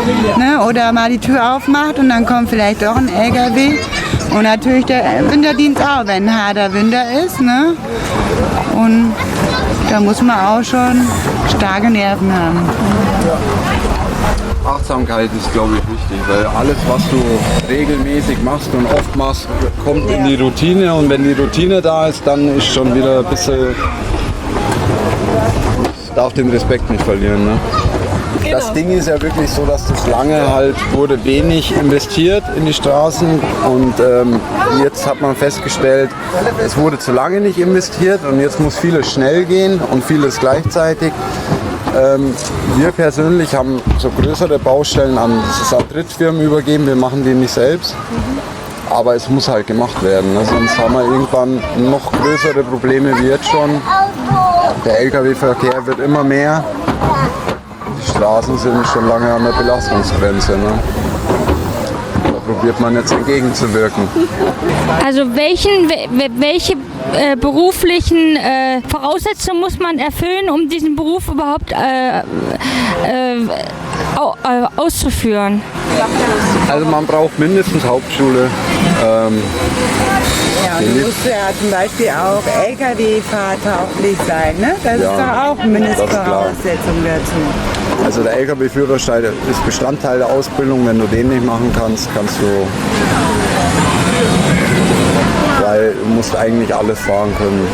ne, oder mal die Tür aufmacht und dann kommt vielleicht doch ein LKW. Und natürlich der Winterdienst auch, wenn ein harter Winter ist. Ne? Und da muss man auch schon starke Nerven haben. Achtsamkeit ist, glaube ich, wichtig, weil alles, was du regelmäßig machst und oft machst, kommt in die Routine. Und wenn die Routine da ist, dann ist schon wieder ein bisschen... darf den Respekt nicht verlieren. Ne? Genau. Das Ding ist ja wirklich so, dass das lange halt wurde wenig investiert in die Straßen und jetzt hat man festgestellt, es wurde zu lange nicht investiert und jetzt muss vieles schnell gehen und vieles gleichzeitig. Wir persönlich haben so größere Baustellen an Drittfirmen übergeben, wir machen die nicht selbst. Aber es muss halt gemacht werden, ne? Sonst haben wir irgendwann noch größere Probleme wie jetzt schon. Der Lkw-Verkehr wird immer mehr. Die Straßen sind schon lange an der Belastungsgrenze. Ne? Da probiert man jetzt entgegenzuwirken. Also welche beruflichen Voraussetzungen muss man erfüllen, um diesen Beruf überhaupt auszuführen? Also man braucht mindestens Hauptschule. Ja, und du musst ja zum Beispiel auch Lkw-fahrtauglich sein, ne? Das ist doch auch Mindestvoraussetzung dazu. Also der Lkw-Führerschein ist Bestandteil der Ausbildung. Wenn du den nicht machen kannst, weil du musst eigentlich alles fahren können.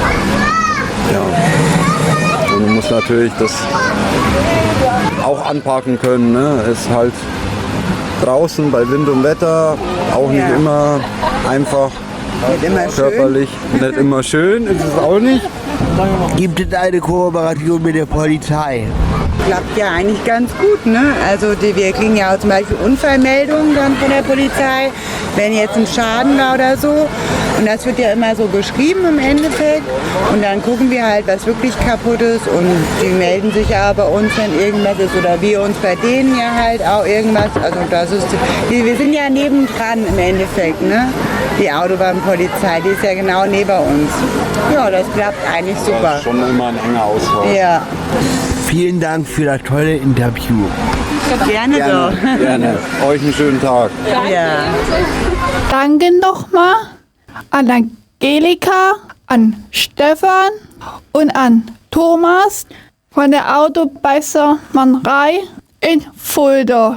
Ja. Und du musst natürlich das auch anpacken können. Ne? Ist halt draußen bei Wind und Wetter auch nicht immer einfach. Nicht immer körperlich schön. Nicht immer schön, ist es auch nicht. Gibt es eine Kooperation mit der Polizei? Klappt ja eigentlich ganz gut, ne? Also wir kriegen ja auch zum Beispiel Unfallmeldungen dann von der Polizei, wenn jetzt ein Schaden war oder so. Und das wird ja immer so beschrieben im Endeffekt. Und dann gucken wir halt, was wirklich kaputt ist. Und die melden sich ja bei uns, wenn irgendwas ist. Oder wir uns bei denen ja halt auch irgendwas. Also das ist, wir sind ja nebendran im Endeffekt, ne? Die Autobahnpolizei, die ist ja genau neben uns. Ja, das klappt eigentlich super. Das ist schon immer ein enger Austausch. Ja. Vielen Dank für das tolle Interview. Gerne doch. Gerne. Euch einen schönen Tag. Ja. Danke nochmal an Angelika, an Stefan und an Thomas von der Autobeißermannerei in Fulda.